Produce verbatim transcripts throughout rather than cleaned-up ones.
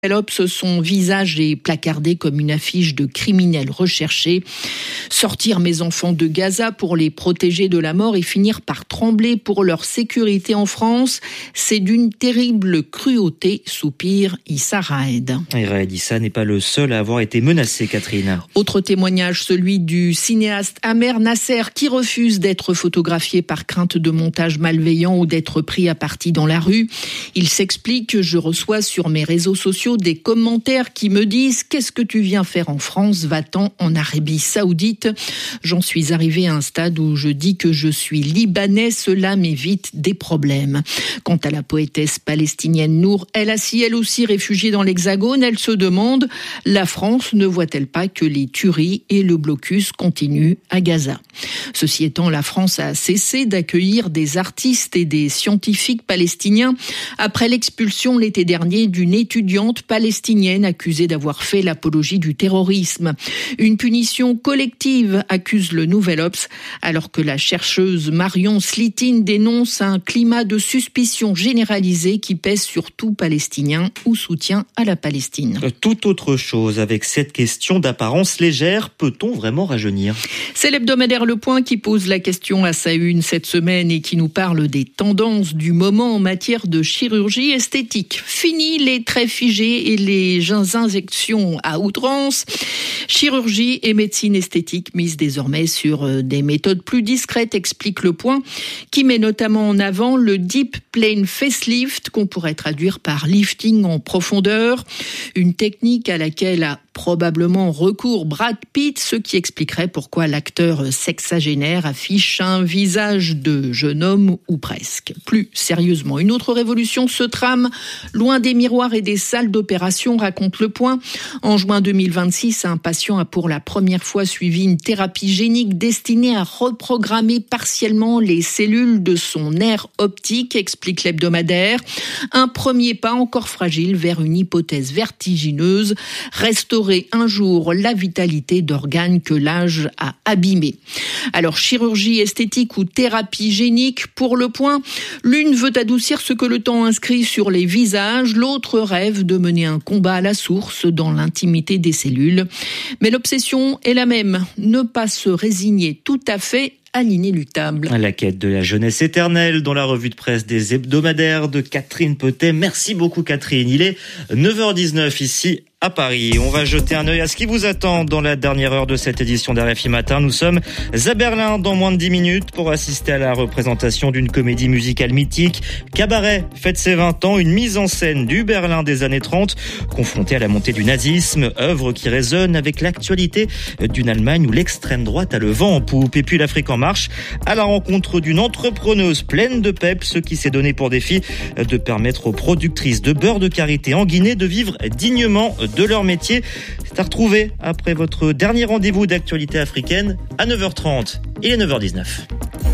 Pelops, son visage est placardé comme une affiche de criminel recherché. Sortir mes enfants de Gaza pour les protéger de la mort et finir par trembler pour leur sécurité en France, c'est d'une terrible cruauté, soupire Issa Raed. Et Raed Issa n'est pas le seul à avoir été menacé, Catherine. Autre témoignage, celui du cinéaste Amer Nasser, qui refuse d'être photographié par crainte de montage malveillant ou d'être pris à partie dans la rue. Il s'explique: je reçois sur mes réseaux sociaux des commentaires qui me disent: qu'est-ce que tu viens faire en France? Va-t'en en Arabie Saoudite. J'en suis arrivé à un stade où je dis que je suis libanais, cela m'évite des problèmes. Quant à la poétesse palestinienne Nour El Assi, elle aussi réfugiée dans l'Hexagone, elle se demande: la France ne voit-elle pas que les tueries et le blocus continuent à Gaza? Ceci étant, la France a cessé d'accueillir des artistes et des scientifiques palestiniens après l'expulsion l'été dernier d'une étudiante palestinienne accusée d'avoir fait l'apologie du terrorisme. Une punition collective, accuse le Nouvel Obs, alors que la chercheuse Marion Slitine dénonce un climat de suspicion généralisée qui pèse sur tout Palestinien ou soutien à la Palestine. Tout autre chose avec cette question d'apparence légère, peut-on vraiment rajeunir? C'est l'hebdomadaire Le Point qui pose la question à sa une cette semaine et qui nous parle des tendances du moment en matière de chirurgie esthétique. Fini les traits figés et les injections à outrance. Chirurgie et médecine esthétique misent désormais sur des méthodes plus discrètes, explique Le Point, qui met notamment en avant le Deep Plane Facelift, qu'on pourrait traduire par lifting en profondeur, une technique à laquelle a probablement recours Brad Pitt, ce qui expliquerait pourquoi l'acteur sexagénaire affiche un visage de jeune homme ou presque. Plus sérieusement, une autre révolution se trame loin des miroirs et des salles d'opération, raconte Le Point. En juin deux mille vingt-six, un patient a pour la première fois suivi une thérapie génique destinée à reprogrammer partiellement les cellules de son nerf optique, explique l'hebdomadaire. Un premier pas encore fragile vers une hypothèse vertigineuse, restaurer un jour la vitalité d'organes que l'âge a abîmés. Alors, chirurgie esthétique ou thérapie génique, pour Le Point, l'une veut adoucir ce que le temps inscrit sur les visages, l'autre rêve de mener un combat à la source dans l'intimité des cellules. Mais l'obsession est la même, ne pas se résigner tout à fait à l'inéluctable. La quête de la jeunesse éternelle dans la revue de presse des hebdomadaires de Catherine Petet. Merci beaucoup Catherine. Il est neuf heures dix-neuf ici à Paris. On va jeter un œil à ce qui vous attend dans la dernière heure de cette édition d'R F I Matin. Nous sommes à Berlin dans moins de dix minutes pour assister à la représentation d'une comédie musicale mythique. Cabaret fête ses vingt ans, une mise en scène du Berlin des années trente, confrontée à la montée du nazisme, œuvre qui résonne avec l'actualité d'une Allemagne où l'extrême droite a le vent en poupe. Et puis l'Afrique en marche à la rencontre d'une entrepreneuse pleine de peps qui s'est donné pour défi de permettre aux productrices de beurre de karité en Guinée de vivre dignement de leur métier. C'est à retrouver après votre dernier rendez-vous d'actualité africaine à neuf heures trente. Il est neuf heures dix-neuf.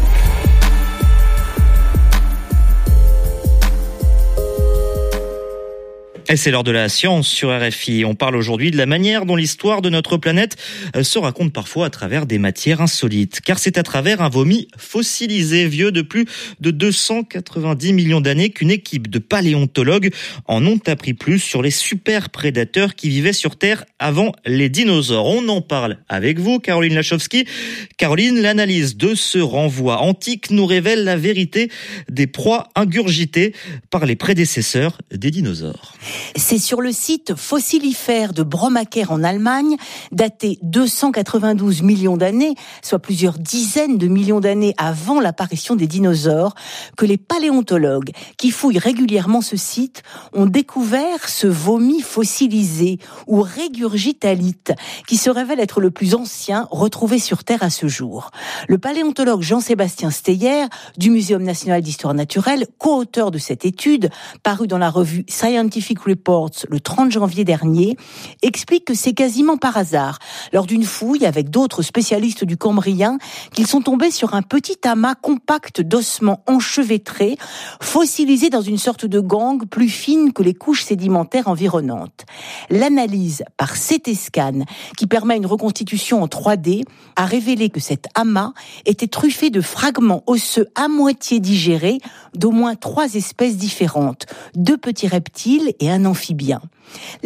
Et c'est l'heure de la science sur R F I. On parle aujourd'hui de la manière dont l'histoire de notre planète se raconte parfois à travers des matières insolites. Car c'est à travers un vomi fossilisé vieux de plus de deux cent quatre-vingt-dix millions d'années qu'une équipe de paléontologues en ont appris plus sur les super prédateurs qui vivaient sur Terre avant les dinosaures. On en parle avec vous, Caroline Lachowski. Caroline, l'analyse de ce renvoi antique nous révèle la vérité des proies ingurgitées par les prédécesseurs des dinosaures. C'est sur le site fossilifère de Bromacker en Allemagne, daté deux cent quatre-vingt-douze millions d'années, soit plusieurs dizaines de millions d'années avant l'apparition des dinosaures, que les paléontologues qui fouillent régulièrement ce site ont découvert ce vomi fossilisé ou régurgitalite qui se révèle être le plus ancien retrouvé sur Terre à ce jour. Le paléontologue Jean-Sébastien Steyer du Muséum national d'histoire naturelle, co-auteur de cette étude, parue dans la revue Scientific Reports le trente janvier dernier, explique que c'est quasiment par hasard, lors d'une fouille avec d'autres spécialistes du Cambrien, qu'ils sont tombés sur un petit amas compact d'ossements enchevêtrés, fossilisés dans une sorte de gangue plus fine que les couches sédimentaires environnantes. L'analyse par C T scan, qui permet une reconstitution en trois D, a révélé que cet amas était truffé de fragments osseux à moitié digérés d'au moins trois espèces différentes, deux petits reptiles et un d'un amphibien.